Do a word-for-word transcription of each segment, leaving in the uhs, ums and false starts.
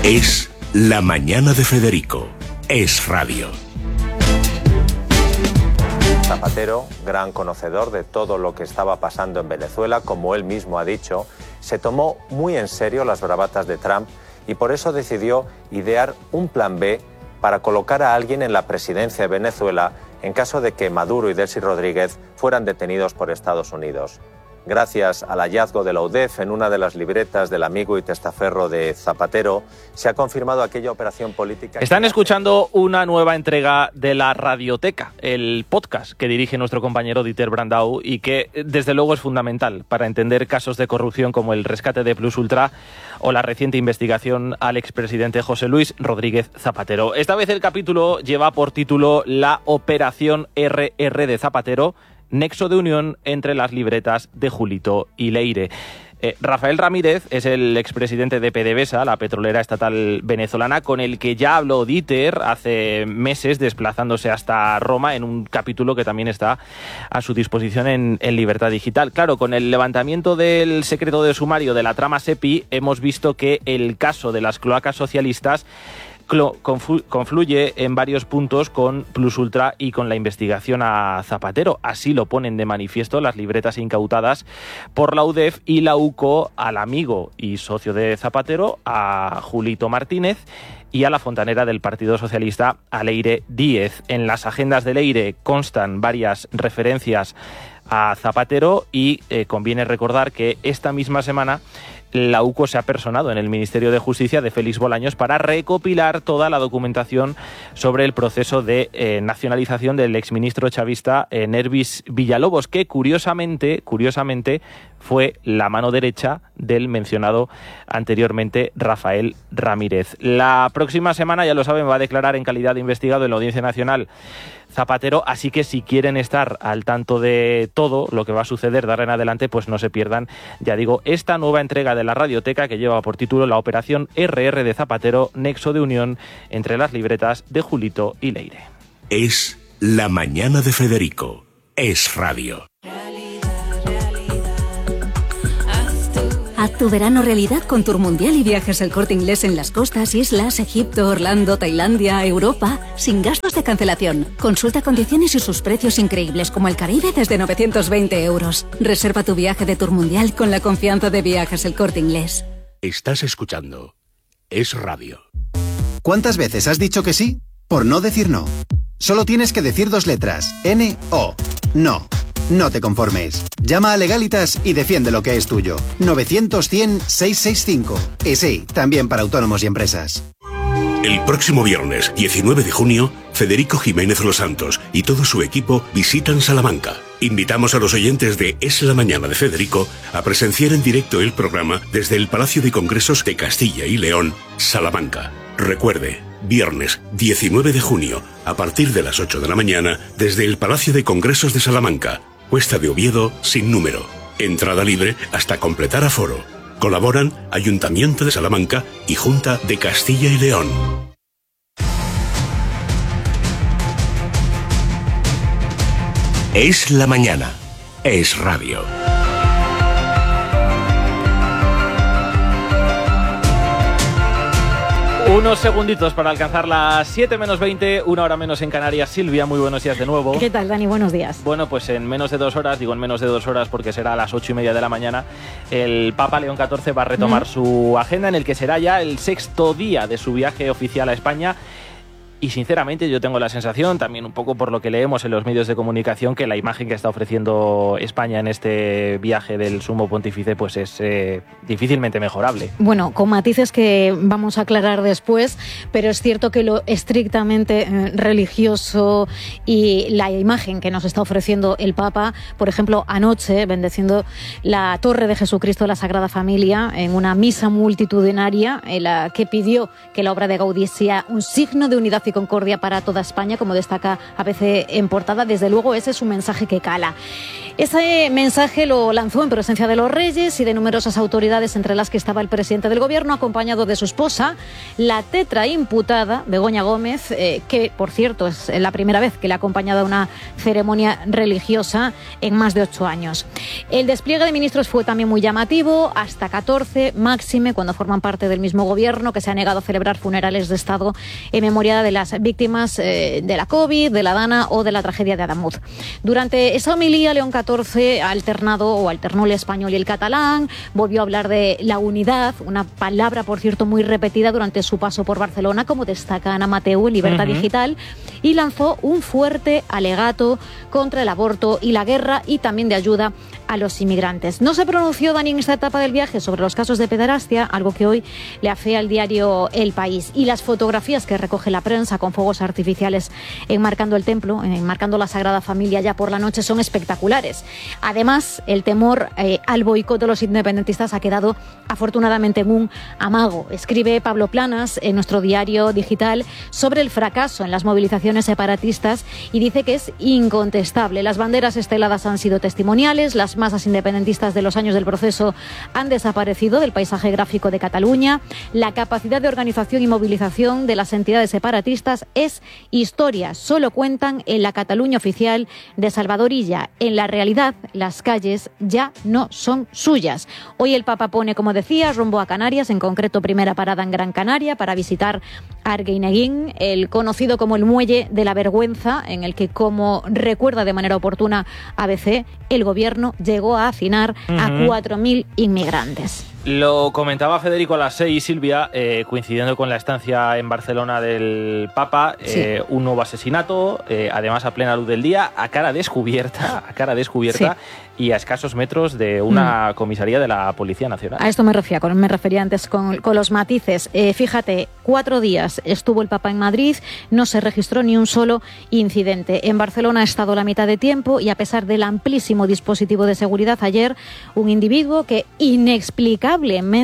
Es La Mañana de Federico. Es radio. Zapatero, gran conocedor de todo lo que estaba pasando en Venezuela, como él mismo ha dicho, se tomó muy en serio las bravatas de Trump y por eso decidió idear un plan B para colocar a alguien en la presidencia de Venezuela en caso de que Maduro y Delcy Rodríguez fueran detenidos por Estados Unidos. Gracias al hallazgo de la U D E F en una de las libretas del amigo y testaferro de Zapatero, se ha confirmado aquella operación política. Están escuchando una nueva entrega de La Radioteca, el podcast que dirige nuestro compañero Dieter Brandau y que desde luego es fundamental para entender casos de corrupción como el rescate de Plus Ultra o la reciente investigación al expresidente José Luis Rodríguez Zapatero. Esta vez el capítulo lleva por título La Operación erre erre de Zapatero, nexo de unión entre las libretas de Julito y Leire. Eh, Rafael Ramírez es el expresidente de PDVSA, la petrolera estatal venezolana, con el que ya habló Dieter hace meses desplazándose hasta Roma en un capítulo que también está a su disposición en, en Libertad Digital. Claro, con el levantamiento del secreto de sumario de la trama SEPI hemos visto que el caso de las cloacas socialistas confluye en varios puntos con Plus Ultra y con la investigación a Zapatero. Así lo ponen de manifiesto las libretas incautadas por la U D E F y la UCO al amigo y socio de Zapatero, a Julito Martínez, y a la fontanera del Partido Socialista, a Leire Díez. En las agendas de Leire constan varias referencias a Zapatero y eh, conviene recordar que esta misma semana la UCO se ha personado en el Ministerio de Justicia de Félix Bolaños para recopilar toda la documentación sobre el proceso de eh, nacionalización del exministro chavista eh, Nervis Villalobos, que curiosamente, curiosamente fue la mano derecha del mencionado anteriormente Rafael Ramírez. La próxima semana, ya lo saben, va a declarar en calidad de investigado en la Audiencia Nacional Zapatero, así que si quieren estar al tanto de todo lo que va a suceder de ahora en adelante, pues no se pierdan, ya digo, esta nueva entrega de la Radioteca que lleva por título La Operación erre erre de Zapatero, nexo de unión entre las libretas de Julito y Leire. Es La Mañana de Federico. Es radio. Haz tu verano realidad con Tour Mundial y Viajes El Corte Inglés en las costas, islas, Egipto, Orlando, Tailandia, Europa, sin gastos de cancelación. Consulta condiciones y sus precios increíbles como el Caribe desde novecientos veinte euros. Reserva tu viaje de Tour Mundial con la confianza de Viajes El Corte Inglés. Estás escuchando Es radio. ¿Cuántas veces has dicho que sí por no decir no? Solo tienes que decir dos letras, N O, no. No te conformes. Llama a Legalitas y defiende lo que es tuyo. novecientos cien seiscientos sesenta y cinco. Y sí, también para autónomos y empresas. El próximo viernes, diecinueve de junio, Federico Jiménez Los Santos y todo su equipo visitan Salamanca. Invitamos a los oyentes de Es la Mañana de Federico a presenciar en directo el programa desde el Palacio de Congresos de Castilla y León, Salamanca. Recuerde, viernes diecinueve de junio, a partir de las ocho de la mañana, desde el Palacio de Congresos de Salamanca. Cuesta de Oviedo sin número. Entrada libre hasta completar aforo. Colaboran Ayuntamiento de Salamanca y Junta de Castilla y León. Es la mañana. Es radio. Unos segunditos para alcanzar las siete menos veinte, una hora menos en Canarias. Silvia, muy buenos días de nuevo. ¿Qué tal, Dani? Buenos días. Bueno, pues en menos de dos horas, digo en menos de dos horas porque será a las ocho y media de la mañana, el Papa León catorce va a retomar mm. su agenda en el que será ya el sexto día de su viaje oficial a España. Y sinceramente yo tengo la sensación, también un poco por lo que leemos en los medios de comunicación, que la imagen que está ofreciendo España en este viaje del Sumo Pontífice pues es eh, difícilmente mejorable. Bueno, con matices que vamos a aclarar después, pero es cierto que lo estrictamente eh, religioso y la imagen que nos está ofreciendo el Papa, por ejemplo, anoche bendeciendo la Torre de Jesucristo de la Sagrada Familia en una misa multitudinaria en la que pidió que la obra de Gaudí sea un signo de unidad paz y concordia para toda España, como destaca A B C en portada. Desde luego ese es un mensaje que cala. Ese mensaje lo lanzó en presencia de los reyes y de numerosas autoridades, entre las que estaba el presidente del gobierno, acompañado de su esposa, la tetra imputada, Begoña Gómez, eh, que, por cierto, es la primera vez que le ha acompañado a una ceremonia religiosa en más de ocho años. El despliegue de ministros fue también muy llamativo, hasta catorce, máxime, cuando forman parte del mismo gobierno, que se ha negado a celebrar funerales de Estado en memoria de las víctimas eh, de la COVID, de la Dana o de la tragedia de Adamuz. Durante esa homilía, León catorce ha alternado o alternó el español y el catalán, volvió a hablar de la unidad, una palabra, por cierto, muy repetida durante su paso por Barcelona, como destaca Ana Mateu en Libertad uh-huh. Digital, y lanzó un fuerte alegato contra el aborto y la guerra, y también de ayuda a los inmigrantes. No se pronunció Dani en esta etapa del viaje sobre los casos de pederastia, algo que hoy le afea al diario El País. Y las fotografías que recoge la prensa con fuegos artificiales enmarcando el templo, enmarcando la Sagrada Familia ya por la noche, son espectaculares. Además, el temor eh, al boicot de los independentistas ha quedado afortunadamente en un amago. Escribe Pablo Planas en nuestro diario digital sobre el fracaso en las movilizaciones separatistas y dice que es incontestable. Las banderas esteladas han sido testimoniales, las masas independentistas de los años del proceso han desaparecido del paisaje gráfico de Cataluña, la capacidad de organización y movilización de las entidades separatistas es historia, solo cuentan en la Cataluña oficial de Salvador Illa. En la realidad, las calles ya no son suyas. Hoy el Papa pone, como decía, rumbo a Canarias, en concreto primera parada en Gran Canaria, para visitar Arguineguín, el conocido como el Muelle de la Vergüenza, en el que, como recuerda de manera oportuna A B C, el gobierno llegó a hacinar uh-huh. a cuatro mil inmigrantes. Lo comentaba Federico a las seis, Silvia, eh, coincidiendo con la estancia en Barcelona del Papa, eh, sí. un nuevo asesinato, eh, además a plena luz del día, a cara descubierta, a cara descubierta sí. y a escasos metros de una mm. comisaría de la Policía Nacional. A esto me refería, me refería antes con, con los matices. Eh, fíjate, cuatro días estuvo el Papa en Madrid, no se registró ni un solo incidente. En Barcelona ha estado la mitad de tiempo y, a pesar del amplísimo dispositivo de seguridad, ayer un individuo que inexplicablemente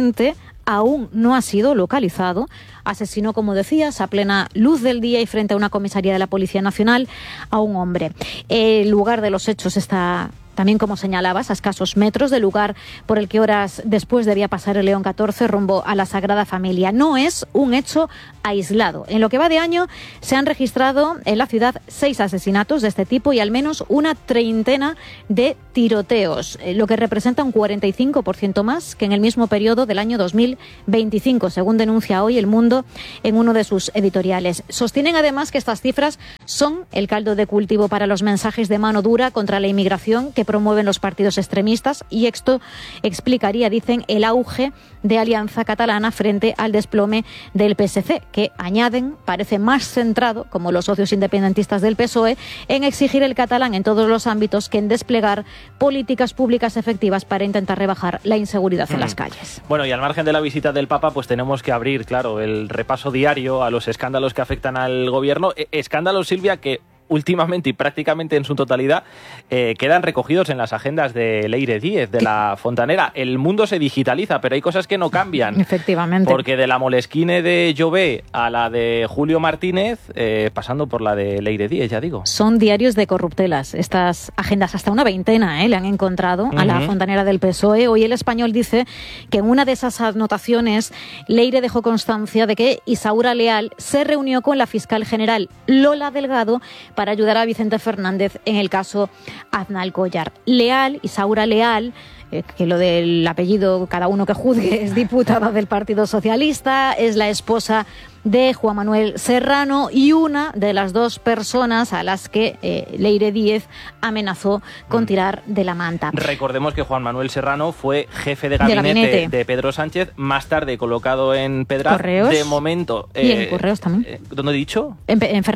aún no ha sido localizado asesinó, como decías, a plena luz del día y frente a una comisaría de la Policía Nacional a un hombre. El lugar de los hechos está también, como señalabas, a escasos metros del lugar por el que horas después debía pasar el León catorce rumbo a la Sagrada Familia. No es un hecho aislado. En lo que va de año se han registrado en la ciudad seis asesinatos de este tipo y al menos una treintena de tiroteos, lo que representa un cuarenta y cinco por ciento más que en el mismo periodo del año dos mil veinticinco, según denuncia hoy El Mundo en uno de sus editoriales. Sostienen además que estas cifras son el caldo de cultivo para los mensajes de mano dura contra la inmigración que promueven los partidos extremistas, y esto explicaría, dicen, el auge de Alianza Catalana frente al desplome del P S C, que, añaden, parece más centrado, como los socios independentistas del P S O E, en exigir el catalán en todos los ámbitos que en desplegar políticas públicas efectivas para intentar rebajar la inseguridad en mm. las calles. Bueno, y al margen de la visita del Papa, pues tenemos que abrir, claro, el repaso diario a los escándalos que afectan al gobierno. Eh, escándalos, Silvia, que últimamente y prácticamente en su totalidad eh, quedan recogidos en las agendas de Leire Díez, de la Fontanera. El mundo se digitaliza, pero hay cosas que no cambian. Efectivamente. Porque de la Moleskine de Jové a la de Julio Martínez, eh, pasando por la de Leire Díez, ya digo. Son diarios de corruptelas estas agendas, hasta una veintena eh, le han encontrado a uh-huh. la Fontanera del P S O E. Hoy El Español dice que en una de esas anotaciones Leire dejó constancia de que Isaura Leal se reunió con la fiscal general Lola Delgado para ayudar a Vicente Fernández en el caso Aznalcóllar. Leal, Isaura Leal, eh, que lo del apellido cada uno que juzgue, es diputada del Partido Socialista, es la esposa de Juan Manuel Serrano y una de las dos personas a las que eh, Leire Díez amenazó con tirar de la manta. Recordemos que Juan Manuel Serrano fue jefe de gabinete de, gabinete. de Pedro Sánchez, más tarde colocado en Pedraz. Correos. De momento... Eh, y en Correos también. Eh, ¿Dónde he dicho? En, en Ferraz.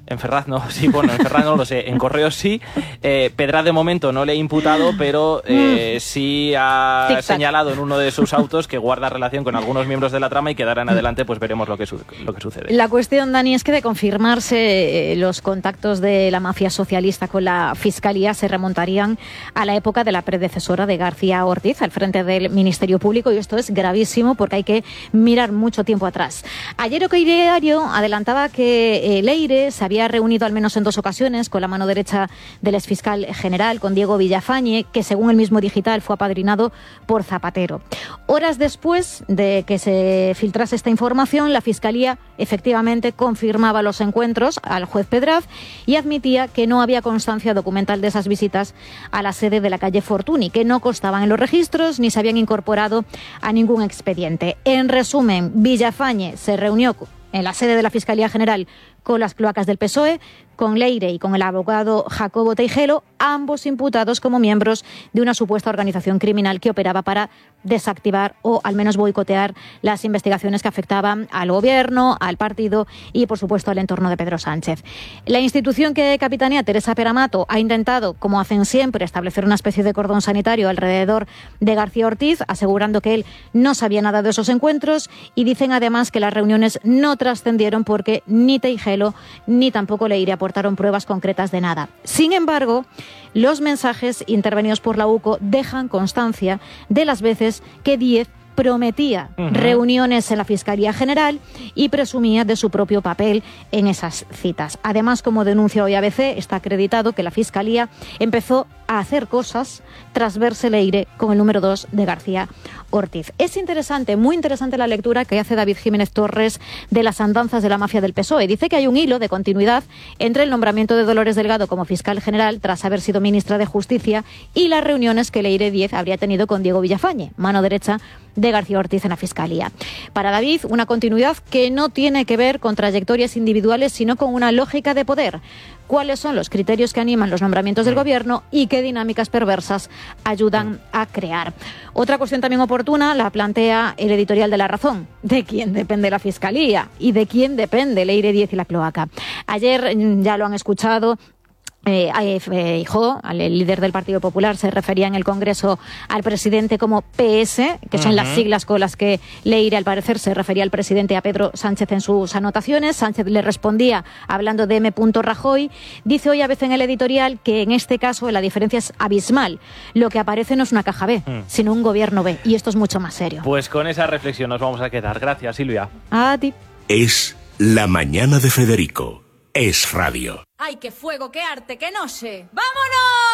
En Ferraz no, sí, bueno, en Ferraz no lo sé, en Correos sí. Eh, Pedraz de momento no le he imputado, pero eh, sí ha Tic-tac. señalado en uno de sus autos que guarda relación con algunos miembros de la trama y que de ahora en adelante pues veremos lo que, su lo que sucede. La cuestión, Dani, es que de confirmarse eh, los contactos de la mafia socialista con la Fiscalía se remontarían a la época de la predecesora de García Ortiz al frente del Ministerio Público, y esto es gravísimo porque hay que mirar mucho tiempo atrás. Ayer OK Diario adelantaba que eh, Leire se había reunido al menos en dos ocasiones con la mano derecha del exfiscal general, con Diego Villafañe, que según el mismo Digital fue apadrinado por Zapatero. Horas después de que se filtrase esta información, la Fiscalía efectivamente confirmaba los encuentros al juez Pedraz y admitía que no había constancia documental de esas visitas a la sede de la calle Fortuny, que no constaban en los registros ni se habían incorporado a ningún expediente. En resumen, Villafañe se reunió en la sede de la Fiscalía General con las cloacas del P S O E, con Leire y con el abogado Jacobo Teijelo, ambos imputados como miembros de una supuesta organización criminal que operaba para desactivar o al menos boicotear las investigaciones que afectaban al gobierno, al partido y, por supuesto, al entorno de Pedro Sánchez. La institución que capitanea Teresa Peramato ha intentado, como hacen siempre, establecer una especie de cordón sanitario alrededor de García Ortiz, asegurando que él no sabía nada de esos encuentros, y dicen además que las reuniones no trascendieron porque ni Teijelo ni tampoco Leire aportaron pruebas concretas de nada. Sin embargo, los mensajes intervenidos por la U C O dejan constancia de las veces que Díez prometía uh-huh. reuniones en la Fiscalía General y presumía de su propio papel en esas citas. Además, como denuncia hoy A B C, está acreditado que la Fiscalía empezó a hacer cosas tras verse Leire con el número dos de García Ortiz. Es interesante, muy interesante la lectura que hace David Jiménez Torres de las andanzas de la mafia del P S O E. Dice que hay un hilo de continuidad entre el nombramiento de Dolores Delgado como fiscal general tras haber sido ministra de Justicia y las reuniones que Leire Díez habría tenido con Diego Villafañe, mano derecha de García Ortiz en la Fiscalía. Para David, una continuidad que no tiene que ver con trayectorias individuales, sino con una lógica de poder. ¿Cuáles son los criterios que animan los nombramientos del gobierno y qué dinámicas perversas ayudan a crear? Otra cuestión también oportuna la plantea el editorial de La Razón. ¿De quién depende la Fiscalía? ¿Y de quién depende Leire Díez y la cloaca? Ayer, ya lo han escuchado, Eh, Feijóo, el líder del Partido Popular, se refería en el Congreso al presidente como P S, que son uh-huh. las siglas con las que Leire, al parecer, se refería al presidente, a Pedro Sánchez, en sus anotaciones. Sánchez le respondía hablando de M. Rajoy. Dice hoy a veces en el editorial que en este caso la diferencia es abismal. Lo que aparece no es una caja B, uh-huh. sino un gobierno B, y esto es mucho más serio. Pues con esa reflexión nos vamos a quedar. Gracias, Silvia. A ti. Es La Mañana de Federico. Es radio. ¡Ay, qué fuego, qué arte, qué noche! ¡Vámonos!